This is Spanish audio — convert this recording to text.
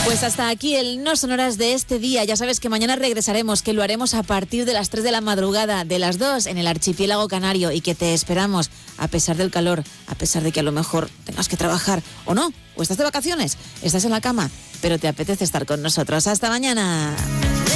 Pues hasta aquí el No Sonoras de este día. Ya sabes que mañana regresaremos, que lo haremos a partir de las 3 de la madrugada, de las 2 en el archipiélago canario, y que te esperamos a pesar del calor, a pesar de que a lo mejor tengas que trabajar o no, o estás de vacaciones, estás en la cama, pero te apetece estar con nosotros. Hasta mañana.